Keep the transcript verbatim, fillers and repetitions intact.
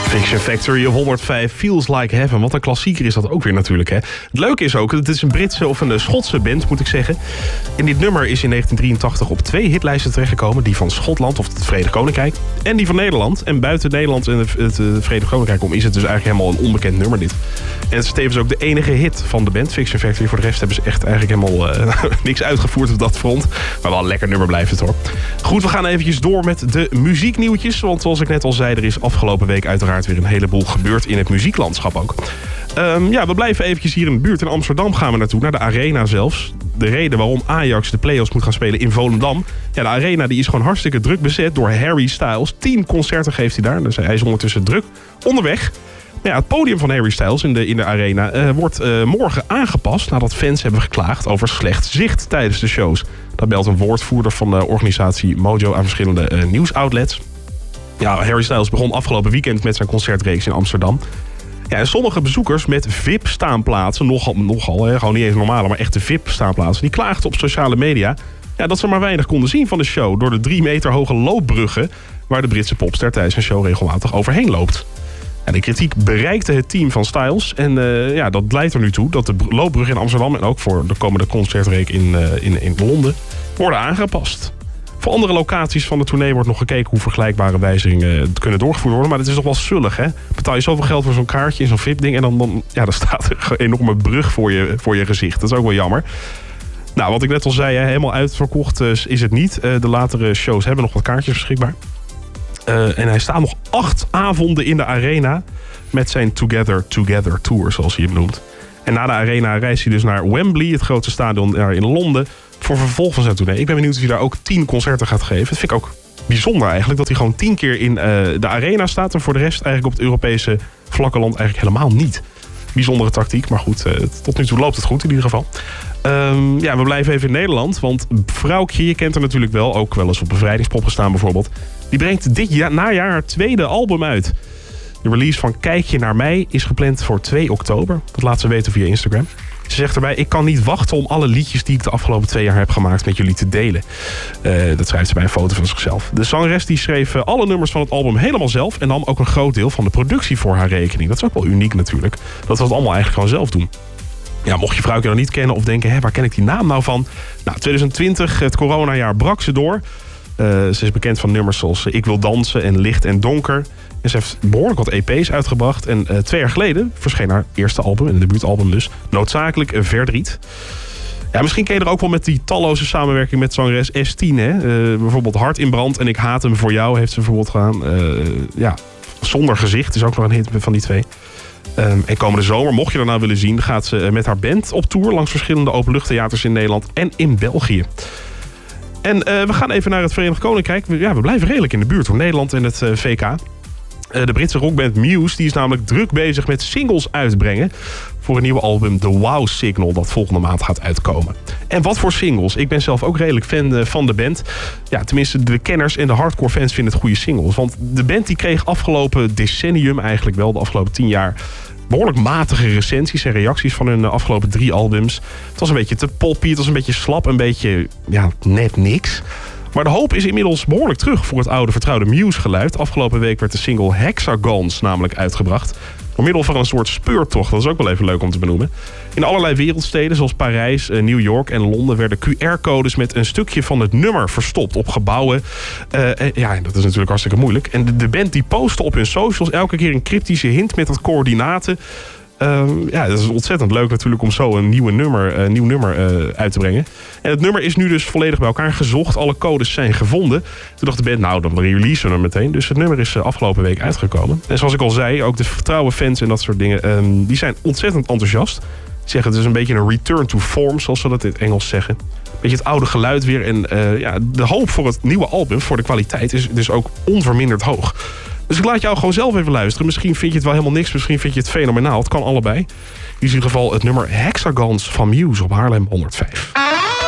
Fiction Factory of honderdvijf, Feels Like Heaven. Wat een klassieker is dat ook weer natuurlijk. Hè? Het leuke is ook, het is een Britse of een Schotse band moet ik zeggen. En dit nummer is in negentien drieëntachtig op twee hitlijsten terechtgekomen. Die van Schotland of het Verenigd Koninkrijk. En die van Nederland. En buiten Nederland en het, het, het Verenigd Koninkrijk om is het dus eigenlijk helemaal een onbekend nummer dit. En het is tevens ook de enige hit van de band Fiction Factory. Voor de rest hebben ze echt eigenlijk helemaal uh, niks uitgevoerd op dat front. Maar wel een lekker nummer blijft het hoor. Goed, we gaan eventjes door met de muzieknieuwtjes. Want zoals ik net al zei, er is afgelopen week uiteraard weer een heleboel gebeurd in het muzieklandschap ook. Um, ja, we blijven eventjes hier in de buurt. In Amsterdam gaan we naartoe, naar de Arena zelfs. De reden waarom Ajax de play-offs moet gaan spelen in Volendam. Ja, de Arena die is gewoon hartstikke druk bezet door Harry Styles. Tien concerten geeft hij daar, dus hij is ondertussen druk onderweg. Ja, het podium van Harry Styles in de, in de Arena uh, wordt uh, morgen aangepast nadat fans hebben geklaagd over slecht zicht tijdens de shows. Dat belt een woordvoerder van de organisatie Mojo aan verschillende uh, nieuwsoutlets. Ja, Harry Styles begon afgelopen weekend met zijn concertreeks in Amsterdam. Ja, en sommige bezoekers met V I P-staanplaatsen, nogal, nogal hè, gewoon niet eens normale, maar echte V I P-staanplaatsen, die klaagden op sociale media ja, dat ze maar weinig konden zien van de show door de drie meter hoge loopbruggen waar de Britse popster tijdens zijn show regelmatig overheen loopt. Ja, de kritiek bereikte het team van Styles en uh, ja, dat leidt er nu toe dat de loopbruggen in Amsterdam en ook voor de komende concertreek in, uh, in, in Londen worden aangepast. Voor andere locaties van de tournee wordt nog gekeken hoe vergelijkbare wijzigingen kunnen doorgevoerd worden. Maar het is toch wel zullig, hè? Betaal je zoveel geld voor zo'n kaartje in zo'n V I P-ding en dan, dan, ja, dan staat er een enorme brug voor je, voor je gezicht. Dat is ook wel jammer. Nou, wat ik net al zei, hè, helemaal uitverkocht uh, is het niet. Uh, de latere shows hebben nog wat kaartjes beschikbaar. Uh, en hij staat nog acht avonden in de Arena met zijn Together Together Tour, zoals hij hem noemt. En na de Arena reist hij dus naar Wembley, het grootste stadion in Londen, voor vervolg van zijn tournee. Ik ben benieuwd of hij daar ook tien concerten gaat geven. Dat vind ik ook bijzonder eigenlijk, dat hij gewoon tien keer in uh, de Arena staat en voor de rest eigenlijk op het Europese vlakke land eigenlijk helemaal niet. Bijzondere tactiek, maar goed, uh, tot nu toe loopt het goed in ieder geval. Um, ja, we blijven even in Nederland, want Vrouwtje, je kent haar natuurlijk wel, ook wel eens op Bevrijdingspop gestaan bijvoorbeeld. Die brengt dit jaar, najaar haar tweede album uit. De release van Kijk je naar mij is gepland voor twee oktober. Dat laat ze weten via Instagram. Ze zegt erbij, ik kan niet wachten om alle liedjes die ik de afgelopen twee jaar heb gemaakt met jullie te delen. Uh, dat schrijft ze bij een foto van zichzelf. De zangeres die schreef uh, alle nummers van het album helemaal zelf en nam ook een groot deel van de productie voor haar rekening. Dat is ook wel uniek natuurlijk. Dat we het allemaal eigenlijk gewoon zelf doen. Ja, mocht je Vrouwtje nog niet kennen of denken, hé, waar ken ik die naam nou van? Nou, twintig twintig, het coronajaar, brak ze door. Uh, ze is bekend van nummers zoals Ik wil dansen en Licht en Donker. En ze heeft behoorlijk wat E P's uitgebracht. En uh, twee jaar geleden verscheen haar eerste album, een debuutalbum dus. Noodzakelijk Verdriet. Ja, misschien ken je er ook wel met die talloze samenwerking met zangeres S tien. Hè? Uh, bijvoorbeeld Hart in brand en Ik haat hem voor jou heeft ze bijvoorbeeld gedaan. Uh, ja, Zonder gezicht is ook nog een hit van die twee. Um, en komende zomer, mocht je dat nou willen zien, gaat ze met haar band op tour langs verschillende openluchttheaters in Nederland en in België. En uh, we gaan even naar het Verenigd Koninkrijk. We, ja, we blijven redelijk in de buurt, hoor. Nederland en het uh, V K. Uh, de Britse rockband Muse die is namelijk druk bezig met singles uitbrengen voor een nieuwe album The Wow Signal dat volgende maand gaat uitkomen. En wat voor singles? Ik ben zelf ook redelijk fan uh, van de band. Ja, tenminste de kenners en de hardcore fans vinden het goede singles. Want de band die kreeg afgelopen decennium eigenlijk wel, de afgelopen tien jaar, behoorlijk matige recensies en reacties van hun afgelopen drie albums. Het was een beetje te poppy, het was een beetje slap, een beetje, ja, net niks. Maar de hoop is inmiddels behoorlijk terug voor het oude vertrouwde Muse-geluid. Afgelopen week werd de single Hexagons namelijk uitgebracht. Door middel van een soort speurtocht, dat is ook wel even leuk om te benoemen. In allerlei wereldsteden zoals Parijs, New York en Londen werden Q R-codes met een stukje van het nummer verstopt op gebouwen. Uh, ja, dat is natuurlijk hartstikke moeilijk. En de, de band die postte op hun socials elke keer een cryptische hint met wat coördinaten. Uh, ja, dat is ontzettend leuk natuurlijk om zo een nieuwe nummer, uh, nieuw nummer uh, uit te brengen. En het nummer is nu dus volledig bij elkaar gezocht. Alle codes zijn gevonden. Toen dacht de band, nou, dan releasen we hem meteen. Dus het nummer is uh, afgelopen week uitgekomen. En zoals ik al zei, ook de vertrouwde fans en dat soort dingen, um, die zijn ontzettend enthousiast. Die zeggen, het is een beetje een return to form, zoals ze dat in het Engels zeggen. Een beetje het oude geluid weer. En uh, ja, de hoop voor het nieuwe album, voor de kwaliteit, is dus ook onverminderd hoog. Dus ik laat jou gewoon zelf even luisteren. Misschien vind je het wel helemaal niks. Misschien vind je het fenomenaal. Het kan allebei. In ieder geval het nummer Hexagons van Muse op Haarlem honderdvijf.